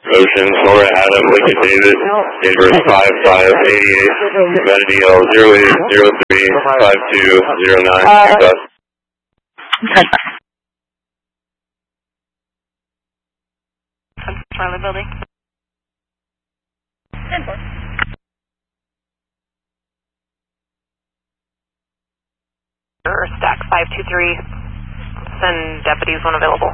Ocean, Nora Adam, Lincoln David, Inverse 5588, Vanity L 08035209, request. Charlie building. 10-4. Stack 523. Send deputies when available.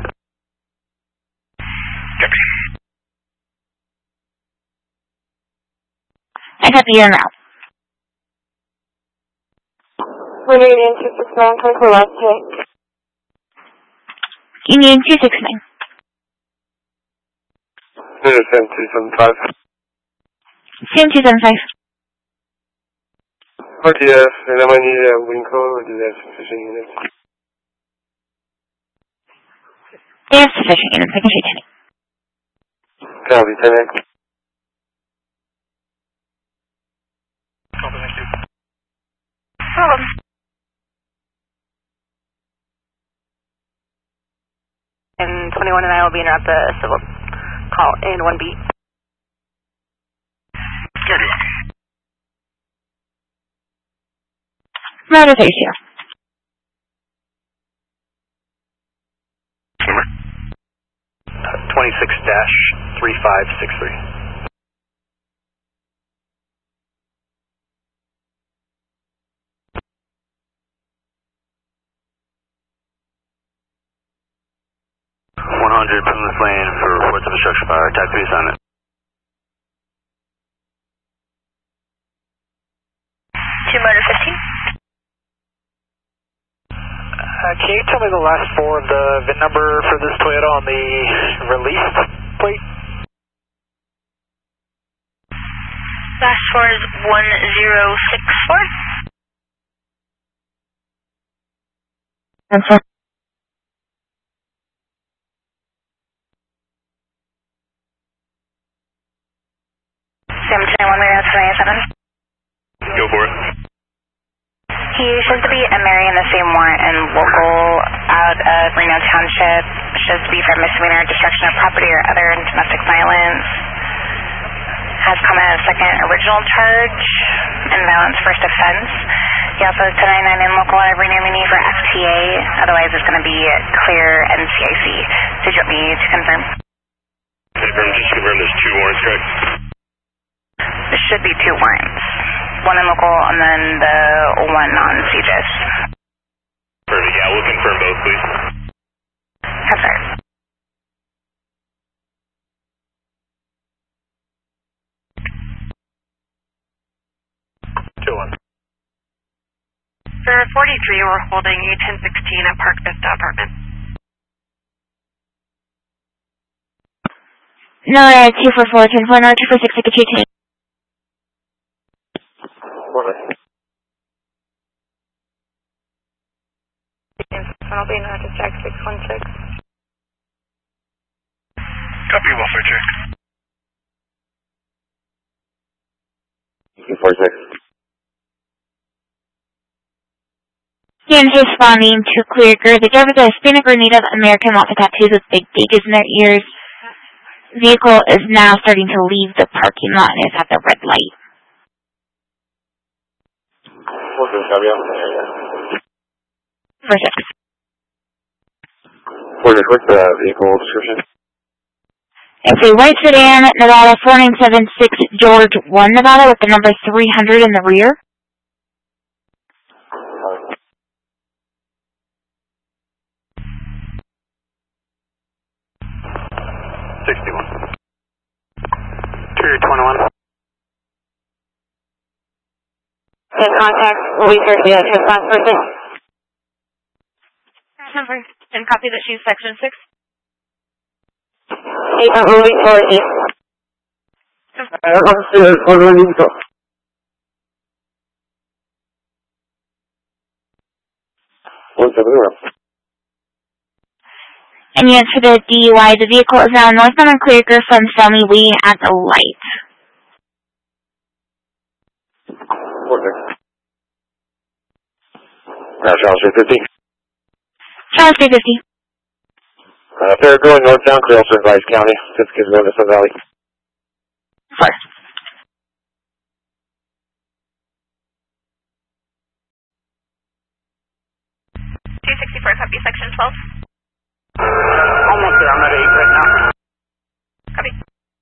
I copy you now. Union 269, code for last hit. Union 269. 275. 275. RTF, and I might need a wing code, or do they have sufficient units? They have sufficient units. I can shoot 10. Copy, 10X. Problem. And 21 and I will be in at the civil call in 1B. 31. Rotor 30. 26-3563. Plymouth Lane for reports of a structure fire. Type 3 assignment. 2-15. Can you tell me the last four of the VIN number for this Toyota on the released plate? Last four is 1064. That's right. Sam 21, we're at 27. Go for it. He shows to be a Mary in the same warrant and local out of Reno Township. Shows to be for misdemeanor, destruction of property or other domestic violence. Has come out of second original charge and violence first offense. He also is 1099 in local out of Reno Muni for FTA. Otherwise, it's going to be clear NCIC. So do you want me to confirm? Just confirm there's 2 warrants, correct? There should be 2 warrants. One in local and then the one on CJIS. Perfect. Yeah, we'll confirm both, please. Yes, sir. For 43, we're holding a 1016 at Park Vista Apartment. No, 244, 1049, 246, I could shoot 10. I'll be in Rochester Jack 616. Copy, welfare check. 246. Ian's responding to Clearger. The driver is a Hispanic or Native American with tattoos with big beakers in their ears. Vehicle is now starting to leave the parking lot and is at the red light. 46. What's the vehicle description? It's a white sedan, Nevada 4976 George 1 Nevada with the number 300 in the rear. Interior 21. In contact, research the response person. Number, and copy that she's section 6. 8 moving towards you. And yes, for the DUI, the vehicle is now northbound on Clearger from Selmy Lee at the light. Charles 350. Charles 350. If they're going northbound, Carrollton, Vice County. Certificates going to Sun Valley. 4. 264, copy, section 12. Almost there, I'm at 8 right now. Copy.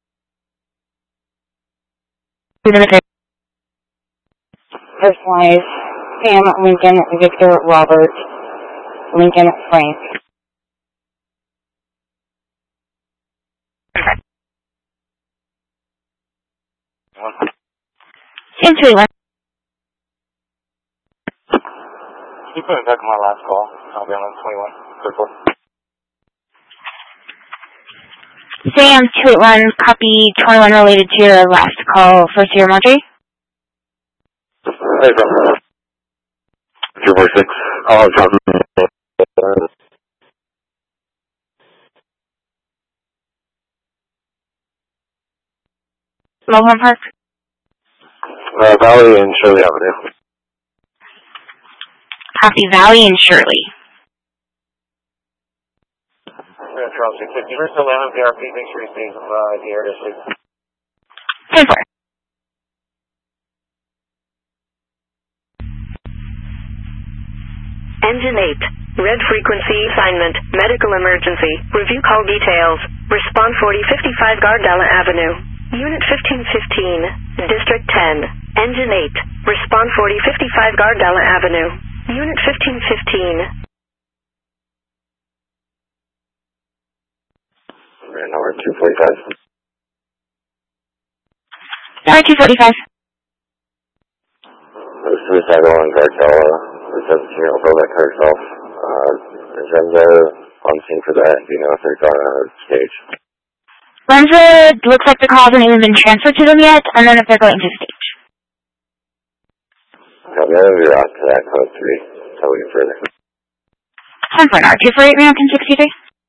Personalized Sam, Lincoln, Victor, Robert, Lincoln, Frank. Sam 281. You put it back on my last call. I'll be on 21. Circle. Sam 281, copy 21 related to your last call for Sierra Madre. Hey, bro. 246. Oh, John. Mulholland Park. Valley and Shirley Avenue. Copy Valley and Shirley. Charles 650. First 11, PRP, make sure you stay the air district. 10-4. Engine 8. Red frequency assignment. Medical emergency. Review call details. Respond 4055 Gardella Avenue. Unit 1515. District 10. Engine 8. Respond 4055 Gardella Avenue. Unit 1515. Right now we're at 245. Alright, 245. Suicidal and Gardella. The 17-year-old girl that cut herself. Agenda on scene for that. Do you know if they're gone out of stage? Lenza looks like the call hasn't even been transferred to them yet, and then if they're going to stage. Copy, I'll be out to that code 3. Tell you further. 10-4, R248, Reno 1063.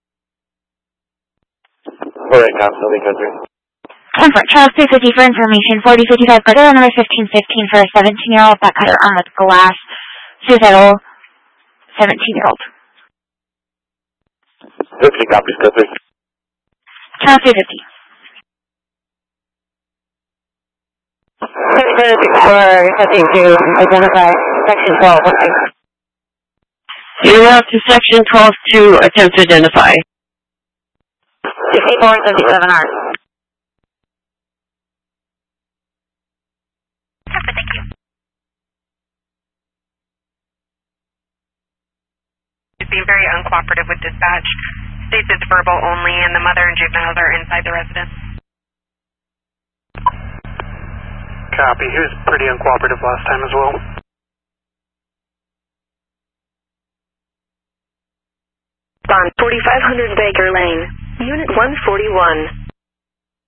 Alright, Copy, code 3. 10-4, Charles 350 for information. 4055 Gardella, number 1515 for a 17-year-old that cut her arm with glass. Suicidal 17-year-old. 50 copies, code 3. Charles 350. 664, requesting to identify section 12. You're out to section 12 to attempt to identify. 64 and 77 hours. Thank you. He's being very uncooperative with dispatch. States it's verbal only, and the mother and juveniles are inside the residence. Copy. He was pretty uncooperative last time as well. Bond 4500 Baker Lane. Unit 141.